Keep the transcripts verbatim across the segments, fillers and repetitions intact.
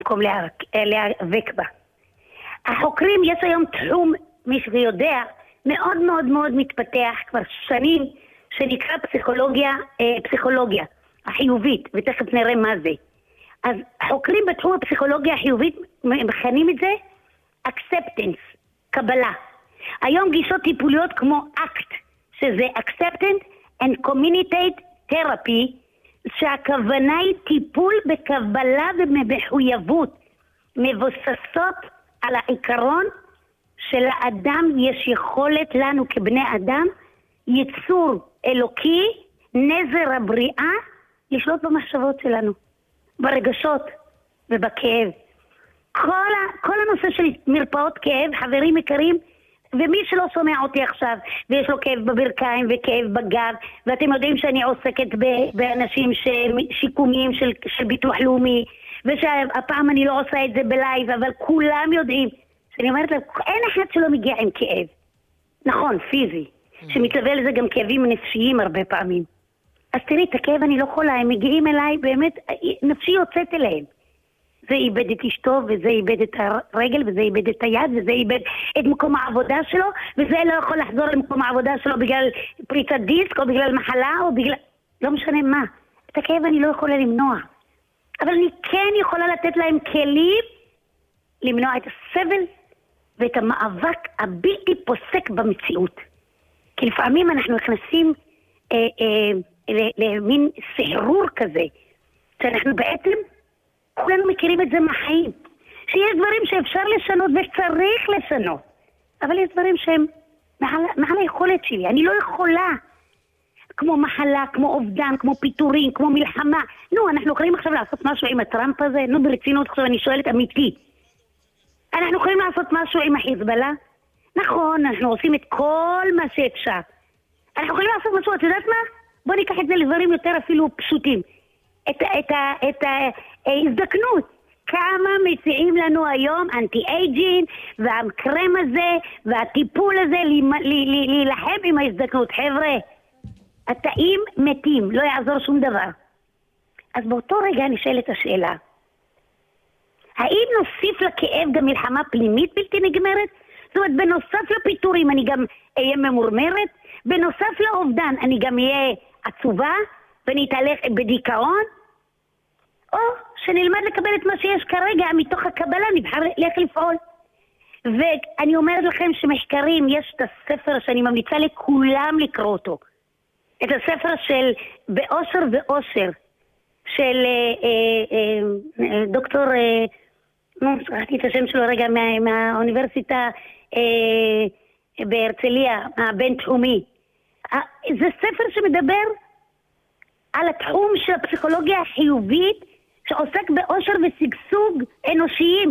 במקום להיאבק בה. החוקרים, יש היום תחום, מי שיודע, מאוד מאוד מאוד מתפתח כבר שנים, שנקרא פסיכולוגיה, אה, פסיכולוגיה החיובית, ותכף נראה מה זה. אז חוקרים בתחום הפסיכולוגיה החיובית מכנים את זה acceptance, קבלה. היום גישות טיפוליות כמו אקט, שזה acceptance and communicate therapy, שהכוונה היא טיפול בקבלה ובמחויבות, מבוססות על העיקרון שלאדם יש יכולת, לנו כבני אדם, יצור אלוקי, נזר הבריאה, לשלוט במחשבות שלנו, ברגשות ובכאב. כל, ה, כל הנושא של מרפאות כאב, חברים יקרים, ומי שלא שומע אותי עכשיו, ויש לו כאב בברכיים וכאב בגב, ואתם יודעים שאני עוסקת באנשים שיקומיים של, של ביטוח לאומי, ושהפעם אני לא עושה את זה בלייב, אבל כולם יודעים, שאני אומרת להם, אין אחד שלא מגיע עם כאב. נכון, פיזי, שמתלווה לזה גם כאבים נפשיים הרבה פעמים. אז תראי, את הכאב אני לא יכולה, הם מגיעים אליי, באמת, נפשי יוצאת אליהם. זה איבד את אשתו, וזה איבד את הרגל, וזה איבד את היד, וזה איבד את מקום העבודה שלו, וזה לא יכול לחזור למקום העבודה שלו בגלל פריצת דיסק, או בגלל מחלה, או בגלל... לא משנה מה. את הכאב אני לא יכולה למנוע. אבל אני כן יכולה לתת להם כלים למנוע את הסבל ואת המאבק הבלתי פוסק במציאות. כי לפעמים אנחנו נכנסים אה, אה, למין סהרור כזה, שאנחנו בעצם, כולנו מכירים את זה מהחיים, שיש דברים שאפשר לשנות וצריך לשנות, אבל יש דברים שהם מעל, מעל היכולת שלי, אני לא יכולה, כמו מחלה, כמו אובדן, כמו פיטורים, כמו מלחמה. נו, אנחנו יכולים עכשיו לעשות משהו עם הטראמפ הזה? נו, ברצינות, עכשיו אני שואלת אמיתי. אנחנו יכולים לעשות משהו עם החיזבאללה? נכון, אנחנו עושים את כל מה שאפשר. אנחנו יכולים לעשות משהו, את יודעת מה? בוא ניקח את זה לדברים יותר אפילו פשוטים. את, את, את ההזדקנות. כמה מציעים לנו היום אנטי-אייג'ין, והקרם הזה, והטיפול הזה, להילחם עם ההזדקנות. חבר'ה, התאים מתים, לא יעזור שום דבר. אז באותו רגע נשאלת השאלה, האם נוסיף לכאב גם מלחמה פנימית בלתי נגמרת? זאת אומרת, בנוסף לפיטורים אני גם אהיה ממורמרת, בנוסף לאובדן אני גם אהיה עצובה, ואני אתהלך בדיכאון, או שנלמד לקבל את מה שיש כרגע, מתוך הקבלה נבחר איך לפעול. ואני אומרת לכם שמחקרים, יש את הספר שאני ממליצה לכולם לקרוא אותו, את הספר של באושר ואושר, של אה, אה, אה, דוקטור, אה, לא, שכחתי את השם שלו רגע, מה, מהאוניברסיטה אה, בהרצליה, הבינתחומי. אה, זה ספר שמדבר על התחום של הפסיכולוגיה החיובית, שעוסק באושר ושגשוג אנושיים.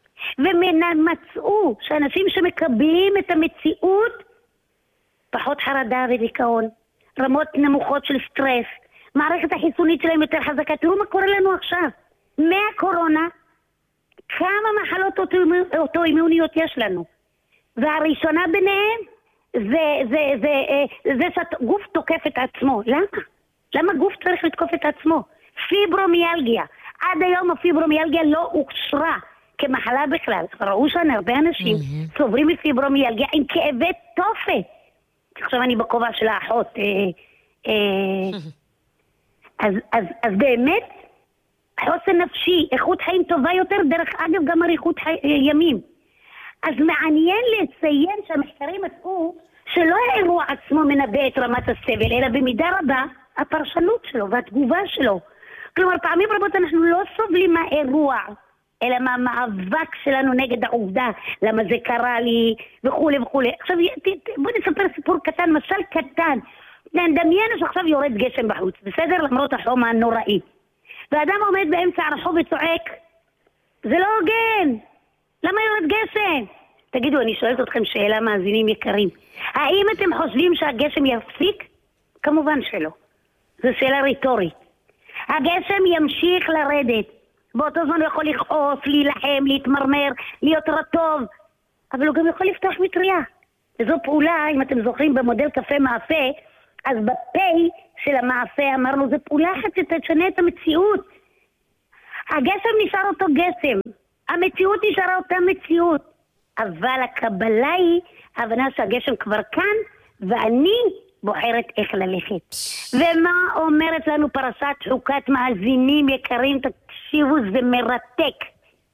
ומצאו שאנשים שמקבלים את המציאות, פחות חרדה ודיכאון, רמות נמוכות של סטרס, מערכת החיסונית שלהם יותר חזקה. תראו מה קורה לנו עכשיו. מהקורונה, כמה מחלות אוטואימוניות יש לנו. והראשונה ביניהם, זה, זה, זה, זה, זה שהגוף תוקף את עצמו. למה? למה גוף צריך לתקוף את עצמו? פיברומיאלגיה. עד היום הפיברומיאלגיה לא אושרה כמחלה בכלל. ראו שאני הרבה אנשים mm-hmm. סוברים מפיברומיאלגיה עם כאבי תופת. עכשיו אני בכובע של האחות. אה, אה, אז, אז, אז באמת, חוסן נפשי, איכות חיים טובה יותר, דרך אגב גם אריכות חי, ימים. אז מעניין לציין שהמחקרים מצאו שלא האירוע עצמו מנבא את רמת הסבל, אלא במידה רבה הפרשנות שלו והתגובה שלו. כלומר, פעמים רבות אנחנו לא סובלים מהאירוע, אלא מהמאבק שלנו נגד העובדה, למה זה קרה לי, וכו' וכו'. עכשיו, בואו נספר סיפור קטן, משל קטן. דמיינו שעכשיו יורד גשם בחוץ, בסדר? למרות החום הנוראי. ואדם עומד באמצע הרחוב וצועק, זה לא הוגן, למה יורד גשם? תגידו, אני שואלת אתכם שאלה, מאזינים יקרים. האם אתם חושבים שהגשם יפסיק? כמובן שלא. זו שאלה ריטורית. הגשם ימשיך לרדת. באותו זמן הוא יכול לכעוס, להילחם, להתמרמר, להיות רטוב, אבל הוא גם יכול לפתוח מטריה. וזו פעולה, אם אתם זוכרים במודל קפה מאפה, אז בפי של המאפה אמרנו, זו פעולה אחת שתשנה את המציאות. הגשם נשאר אותו גשם, המציאות נשארה אותה מציאות, אבל הקבלה היא ההבנה שהגשם כבר כאן, ואני בוחרת איך ללכת. ומה אומרת לנו פרשת חוקת? מאזינים יקרים, תקשיבו, זה מרתק.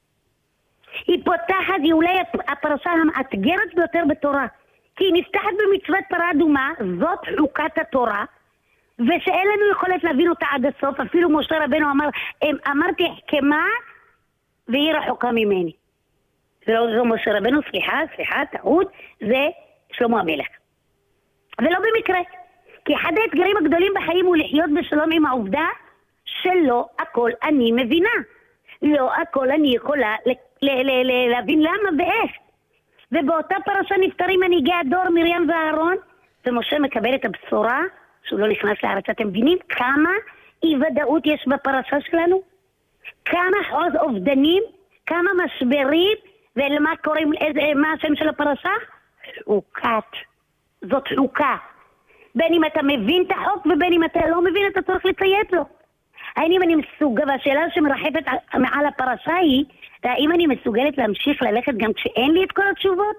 היא פותחת, היא אולי הפרשה המאתגרת ביותר בתורה, כי היא נפתחת במצוות פרה אדומה, זאת חוקת התורה, ושאין לנו יכולת להבין אותה עד הסוף. אפילו משה רבנו אמר, אמרתי החכמה והיא רחוקה ממני. זה לא זה משה רבנו, סליחה, סליחה, טעות, זה שלמה המלך. ולא במקרה, כי אחד האתגרים הגדולים בחיים הוא לחיות בשלום עם העובדה שלא הכל אני מבינה. לא הכל אני יכולה להבין למה ואיך. ובאותה פרשה נפטרים מנהיגי הדור מרים ואהרון, ומשה מקבל את הבשורה שהוא לא נכנס לארץ. אתם מבינים כמה אי ודאות יש בפרשה שלנו? כמה חוז אובדנים, כמה משברים, ולמה קוראים, איזה, מה השם של הפרשה? חוקת. זאת חוקה. בין אם אתה מבין את החוק ובין אם אתה לא מבין, אתה צריך לציית לו. האם אני מסוגלת, והשאלה שמרחפת מעל הפרשה היא, האם אני מסוגלת להמשיך ללכת גם כשאין לי את כל התשובות?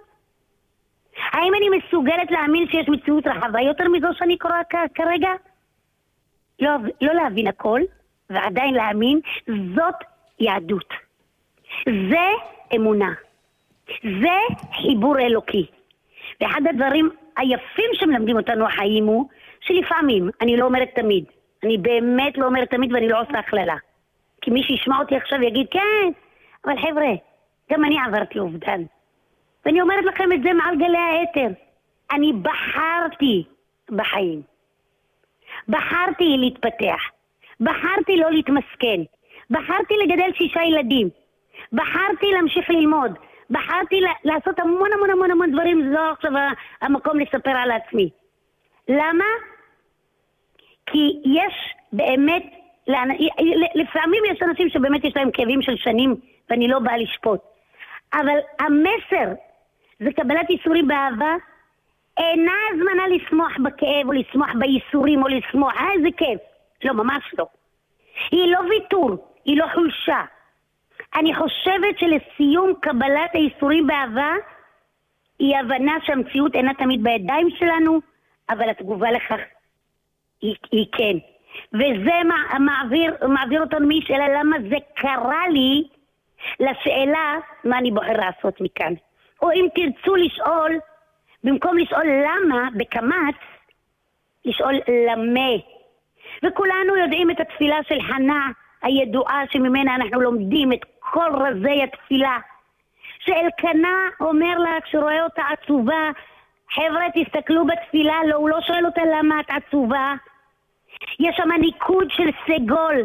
האם אני מסוגלת להאמין שיש מציאות רחבה יותר מזו שאני קוראה כרגע? לא, לא להבין הכל, ועדיין להאמין, זאת יהדות. זה אמונה. זה חיבור אלוקי. ואחד הדברים היפים שמלמדים אותנו החיים הוא, שלפעמים, אני לא אומרת תמיד, אני באמת לא אומרת תמיד ואני לא עושה הכללה. כי מי שישמע אותי עכשיו יגיד, כן, אבל חבר'ה, גם אני עברתי אובדן. ואני אומרת לכם את זה מעל גלי האתר. אני בחרתי בחיים. בחרתי להתפתח. בחרתי לא להתמסכן. בחרתי לגדל שישה ילדים. בחרתי להמשיך ללמוד. בחרתי לעשות המון המון המון המון דברים. זה לא עכשיו המקום לספר על עצמי. למה? כי יש באמת, לפעמים יש אנשים שבאמת יש להם כאבים של שנים, ואני לא באה לשפוט. אבל המסר זה קבלת איסורים באהבה, אינה הזמנה לשמוח בכאב או לשמוח בייסורים או לשמוח, אה איזה כיף. לא, ממש לא. היא לא ויתור, היא לא חולשה. אני חושבת שלסיום קבלת האיסורים באהבה, היא הבנה שהמציאות אינה תמיד בידיים שלנו, אבל התגובה לכך היא, היא כן. וזה מעביר, מעביר אותנו משאלה למה זה קרה לי, לשאלה מה אני בוחר לעשות מכאן. או אם תרצו לשאול, במקום לשאול למה, בקמץ, לשאול למה. וכולנו יודעים את התפילה של חנה הידועה שממנה אנחנו לומדים את כל רזי התפילה. שאלקנה אומר לה כשרואה אותה עצובה, חבר'ה תסתכלו בתפילה, לא, הוא לא שואל אותה למה את עצובה. יש שם ניקוד של סגול.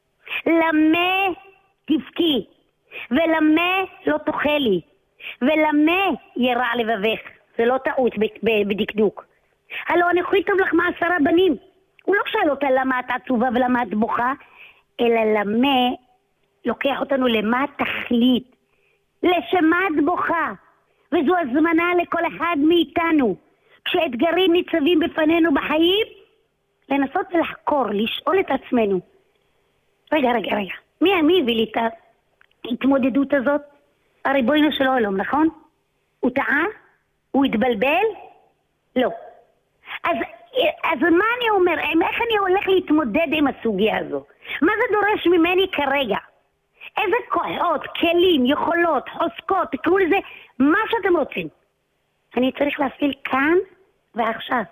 למה תבכי, ולמה לא תאכלי, ולמה ירע לבבך. זה לא טעות בדקדוק. הלא אנוכי טוב לך מעשרה בנים. הוא לא שואל אותה למה את עצובה ולמה את בוכה, אלא למה לוקח אותנו למה תכלית, לשמה את בוכה. וזו הזמנה לכל אחד מאיתנו. כשאתגרים ניצבים בפנינו בחיים, לנסות לחקור, לשאול את עצמנו. רגע, רגע, רגע. מי, מי הביא לי את ההתמודדות הזאת? הריבונו של העולם, נכון? הוא טעה? הוא התבלבל? לא. אז, אז מה אני אומר? איך אני הולך להתמודד עם הסוגיה הזו? מה זה דורש ממני כרגע? איזה כוחות, כלים, יכולות, חוזקות, תקראו לזה מה שאתם רוצים. אני צריך להפעיל כאן ועכשיו.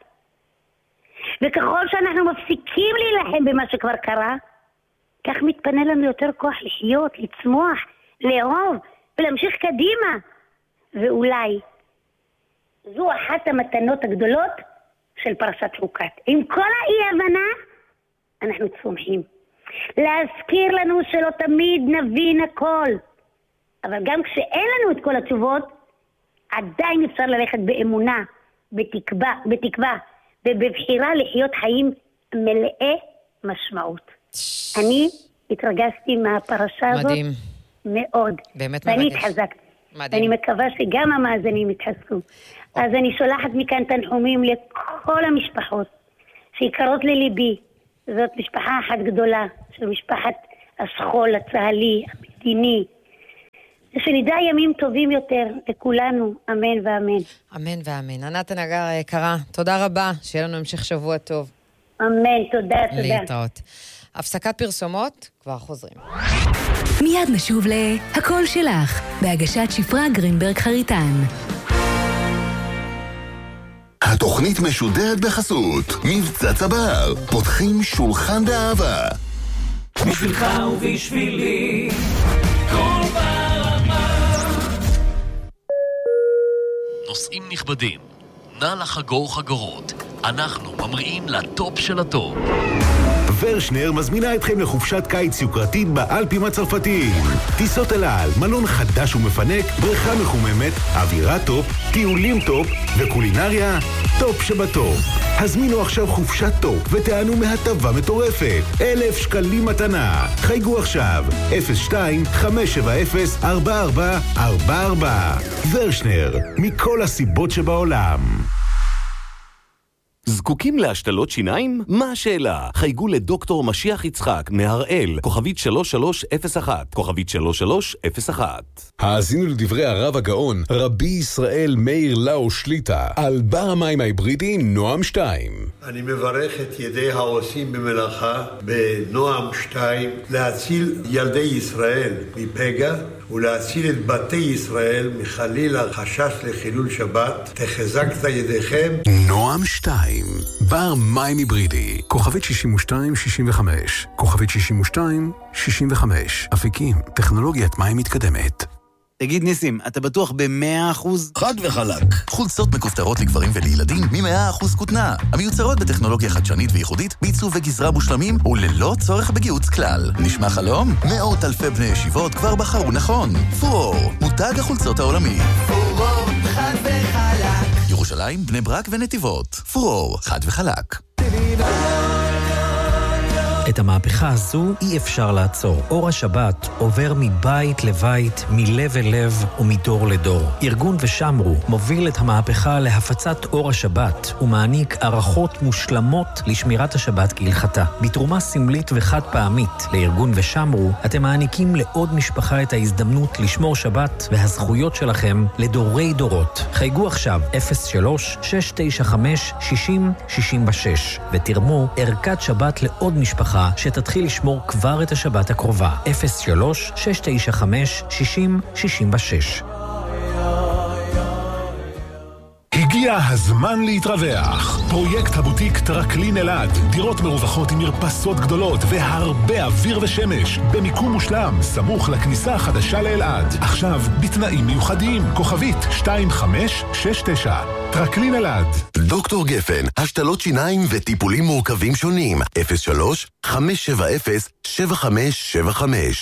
וככל שאנחנו מפסיקים להילחם במה שכבר קרה, כך מתפנה לנו יותר כוח לחיות, לצמוח, לאהוב ולהמשיך קדימה. ואולי זו אחת המתנות הגדולות של פרשת חוקת. עם כל האי-הבנה, אנחנו צומחים. להזכיר לנו שלא תמיד נבין הכל. אבל גם כשאין לנו את כל התשובות, עדיין אפשר ללכת באמונה, בתקווה, בתקווה ובבחירה לחיות חיים מלאי משמעות. אני התרגשתי מהפרשה הזאת מדהים. מאוד. באמת ואני מרגש. התחזקתי. מדהים. ואני מקווה שגם המאזינים יתחזקו. אז אני שולחת מכאן תנחומים לכל המשפחות שיקרות לליבי. זאת משפחה אחת גדולה של משפחת השכול הצהלי, המדיני. ושנדע ימים טובים יותר לכולנו, אמן ואמן. אמן ואמן. ענת הנגר היקרה, תודה רבה, שיהיה לנו המשך שבוע טוב. אמן, תודה, תודה. להתראות. הפסקת פרסומות, כבר חוזרים. מיד נשוב להכל שלך, בהגשת שפרה גרינברג חריטן. התוכנית משודרת בחסות מבצע צבר, פותחים שולחן באהבה. בשבילך ובשבילי כל ברמה. נוסעים נכבדים, נא לחגור חגורות, אנחנו ממריאים לטופ של הטופ. ורשנר מזמינה אתכם לחופשת קיץ יוקרתית באלפים הצרפתיים. טיסות אל על, מלון חדש ומפנק, בריכה מחוממת, אווירה טופ, טיולים טופ וקולינריה טופ שבטופ. הזמינו עכשיו חופשת טופ ותענו מהטבה מטורפת. אלף שקלים מתנה. חייגו עכשיו אפס שתיים חמש שבע אפס ארבע ארבע ארבע ארבע. ורשנר, מכל הסיבות שבעולם. זקוקים להשתלות שיניים? מה השאלה? חייגו לדוקטור משיח יצחק מהראל, כוכבית שלוש שלוש אפס אחת, כוכבית שלוש שלוש אפס אחת. האזינו לדברי הרב הגאון, רבי ישראל מאיר לאו שליטה, על בר המים ההיברידי נועם שתיים. אני מברך את ידי העושים במלאכה בנועם שתיים להציל ילדי ישראל מפגע ולהציל את בתי ישראל מחלילה חשש לחילול שבת. תחזקת ידיכם. נועם שתיים, בר מים היברידי, כוכבית שישים ושתיים שישים וחמש, כוכבית שישים ושתיים שישים וחמש. אפיקים, טכנולוגיית מים מתקדמת. תגיד ניסים, אתה בטוח ב-מאה אחוז? חד וחלק. חולצות מכופתרות לגברים ולילדים מ-מאה אחוז כותנה. המיוצרות בטכנולוגיה חדשנית וייחודית, בעיצוב וגזרה מושלמים וללא צורך בגיוץ כלל. נשמע חלום? מאות אלפי בני ישיבות כבר בחרו נכון. פורור, מותג החולצות העולמי. פורור, חד וחלק. ירושלים, בני ברק ונתיבות. פורור, חד וחלק. את המהפכה הזו אי אפשר לעצור. אור השבת עובר מבית לבית, מלב אל לב ומדור לדור. ארגון ושמרו מוביל את המהפכה להפצת אור השבת ומעניק ערכות מושלמות לשמירת השבת כהלכתה. בתרומה סמלית וחד פעמית לארגון ושמרו, אתם מעניקים לעוד משפחה את ההזדמנות לשמור שבת והזכויות שלכם לדורי דורות. חייגו עכשיו אפס שלוש שש תשע חמש שש אפס שש שש ותרמו ערכת שבת לעוד משפחה שתתחיל לשמור כבר את השבת הקרובה. אפס שלוש שש תשע חמש שש אפס שש שש. הגיע הזמן להתרווח. פרויקט הבוטיק טרקלין אלעד. דירות מרווחות עם מרפסות גדולות והרבה אוויר ושמש. במיקום מושלם, סמוך לכניסה החדשה לאלעד. עכשיו, בתנאים מיוחדים. כוכבית שתיים חמש שש תשע. טרקלין אלעד. דוקטור גפן, השתלות שיניים וטיפולים מורכבים שונים. אפס שלוש חמש שבע אפס שבע חמש שבע חמש.